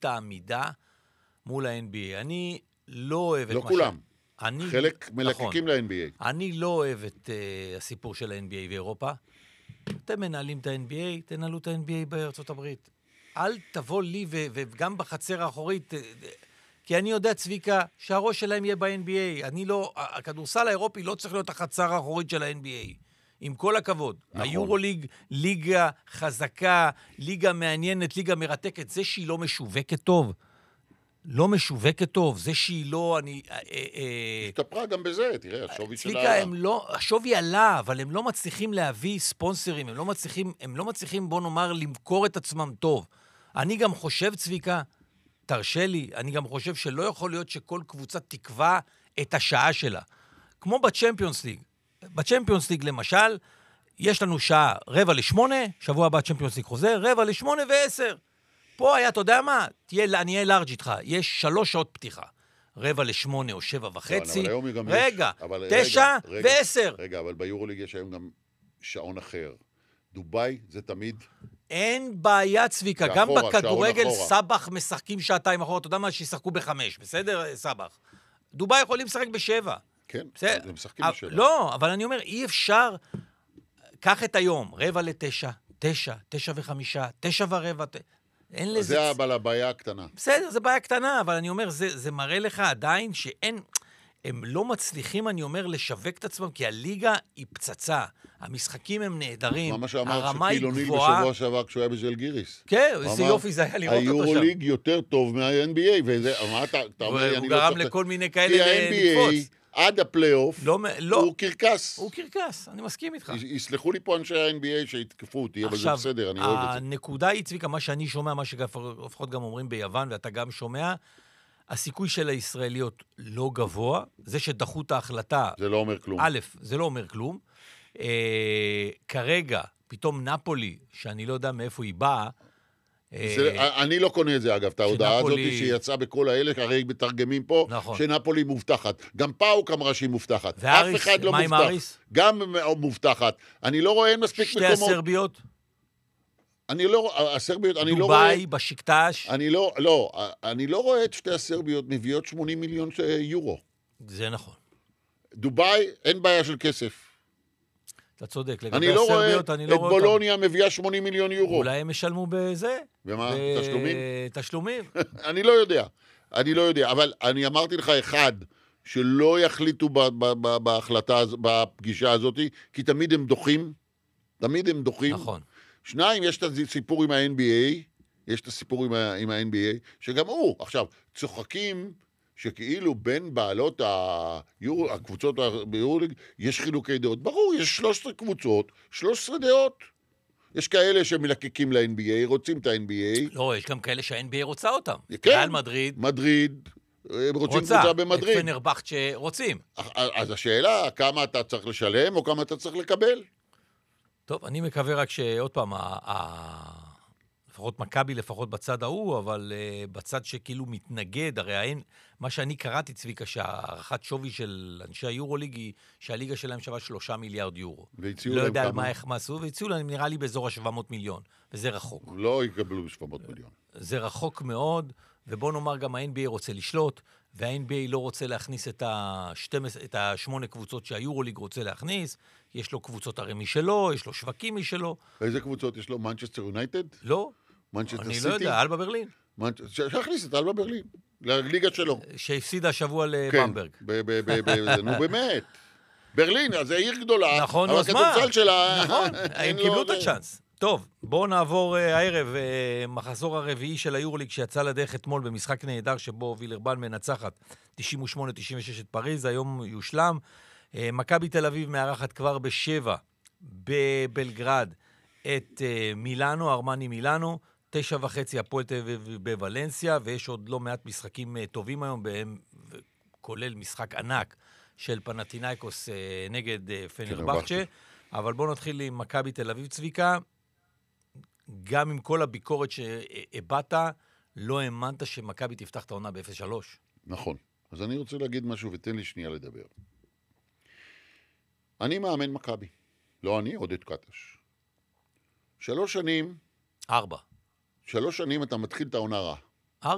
יכולת העמידה מול ה-NBA. אני לא אוהב את לא כולם. חלק נכון. מלקקים ל-NBA. אני לא אוהב את הסיפור של ה-NBA באירופה. אתם מנהלים את ה-NBA, תנהלו את ה-NBA בארצות הברית. אל תבוא לי וגם בחצר האחורית, כי אני יודע, צביקה, שהראש שלהם יהיה ב-NBA. הכדורסל האירופי לא צריך להיות החצר האחורית של ה-NBA. עם כל הכבוד. נכון. היורוליג, ליגה חזקה, ליגה מעניינת, ליגה מרתקת. זה שהיא לא משווקת טוב. לא משווקת טוב. זה שהיא לא... השתפרה גם בזה, תראה, השווי שלה צביקה, עלה. השווי עלה, אבל הם לא מצליחים להביא ספונסרים, הם לא מצליחים, בוא נאמר, למכור את עצמם טוב. אני גם חושב, צביקה, תרשה לי, אני גם חושב שלא יכול להיות שכל קבוצה תקבע את השעה שלה. כמו בצ'מפיונס ליג. בצ'מפיונס ליג, למשל, יש לנו שעה 7:45, שבוע הבא צ'מפיונס ליג חוזר, 7:45 ו10. פה היה, אתה יודע מה? אני אהיה לארג' איתך, יש 3 שעות פתיחה. 7:45 או 7:30. רגע, 9 ו10. רגע, אבל ביורוליג יש היום גם שעון אחר. דובאי זה תמיד... אין בעיה, צביקה. גם בכדורגל סבח משחקים 2 שעתיים אחורה. אתה יודע מה? שישחקו ב5, בסדר, סבח? דובאי יכולים לשחק ב7. כן, הם משחקים ב7. לא, אבל אני אומר, אי אפשר... קח את היום, 8:45, 9, 9:05, 9:15... אין לזה... זה אבל הבעיה הקטנה. בסדר, זה בעיה קטנה, אבל אני אומר, זה מראה לך עדיין שאין... הם לא מצליחים, אני אומר, לשווק את עצמם, כי הליגה היא פצצה. המשחקים הם נהדרים, הרמה היא גבוהה. שקיל אוניל בשבוע שעבר כשהוא היה בז'לגיריס. כן, איזה יופי זה היה לראות אותו שם. היורוליג יותר טוב מה-NBA, וזה, מה אתה אומר, הוא גרם לכל מיני כאלה לקפוץ. עד הפלייאוף, הוא קרקס. הוא קרקס, אני מסכים איתך. יסלחו לי פה אנשי ה-NBA שהתקפו אותי, אבל זה בסדר, אני אוהב את זה. הנקודה היא, צביקה, מה שאני שומע, מה שלפחות גם אומרים ביוון, ואתה גם שומע, הסיכוי של הישראליות לא גבוה, זה שדחו את ההחלטה... זה לא אומר כלום. א', זה לא אומר כלום. כרגע, פתאום נפולי, שאני לא יודע מאיפה היא באה, אני לא קונה את זה, אגב, את ההודעה הזאת שיצאה בכל האלה, הרי מתרגמים פה, שנפולי מובטחת. גם פאוק אמרה שהיא מובטחת. אף אחד לא מובטח. גם מובטחת. אני לא רואה, אין מספיק מקומות. שתי הסרביות? הסרביות, אני לא רואה... דובאי, בשקטש? אני לא רואה את שתי הסרביות מביאות 80 מיליון יורו. זה נכון. דובאי, אין בעיה של כסף. אתה צודק, לגבי הסרביות, אני לא רואה אותם. את בולוניה מביאה 80 מיליון יורו. אולי הם ישלמו בזה? ומה? תשלומים? תשלומים. אני לא יודע, אבל אני אמרתי לך אחד, שלא יחליטו בפגישה הזאת, כי תמיד הם דוחים. נכון. 2, יש את הסיפור עם ה-NBA, עם ה-NBA, שגם הוא, עכשיו, צוחקים שכאילו בין בעלות הקבוצות ביורוליג, יש חילוקי דעות. ברור, יש 13 קבוצות, 13 דעות. יש כאלה שמלקקים ל-NBA, רוצים את ה-NBA. לא, יש גם כאלה שה-NBA רוצה אותם. כן. ריאל מדריד. רוצים קבוצה במדריד. את פנרבכצ'ה רוצים. אז השאלה, כמה אתה צריך לשלם, או כמה אתה צריך לקבל? טוב, אני מקווה רק שעוד פעם, לפחות מכבי, לפחות בצד ההוא, אבל בצד שכאילו מתנגד, הרי מה שאני קראתי, צביקה, שהערכת שווי של אנשי היורוליג היא שהליגה שלהם שווה 3 מיליארד יורו. לא יודע על מה איך עשו, והציעו להם נראה לי באזור ה-700 מיליון, וזה רחוק. לא יקבלו 700 מיליון. זה רחוק מאוד, ובוא נאמר גם ה-NBA רוצה לשלוט, וה-NBA לא רוצה להכניס את 8 קבוצות שהיורוליג רוצה להכניס, יש לו קבוצות הרי משלו, יש לו שווקים משלו. איזה קבוצות יש לו? מנצ'סטר יונייטד? לא. מנצ'סטר סיטי? אני לא יודע, אלבה ברלין. שיכניס את אלבה ברלין, לליגה שלו. שהפסידה השבוע לבמברג. נו באמת. ברלין, אז זה עיר גדולה. נכון, אבל הכדורסל שלה... נכון, הם קיבלו את הצ'אנס. טוב, בואו נעבור הערב, מחזור הרביעי של היורוליג שיצא לדרך אתמול במשחק נהדר שבו וילרבן מנצחת 98-96 את פריז, היום יושלם. מכבי תל אביב מארחת כבר ב7 בבלגרד את מילאנו, ארמני מילאנו, 9:30 הפועל תל אביב בוולנסיה, ויש עוד לא מעט משחקים טובים היום, בהם כולל משחק ענק של פנתינייקוס נגד פנרבכצ'ה. אבל בואו נתחיל עם מכבי תל אביב, צביקה. גם עם כל הביקורת שהבאת, לא האמנת שמכבי תפתח את העונה ב-0-3. נכון. אז אני רוצה להגיד משהו ותן לי שנייה לדבר. אני מאמן מכבי. לא אני, עודד קטש. 3 שנים... 4. 3 שנים אתה מתחיל את העונה רע.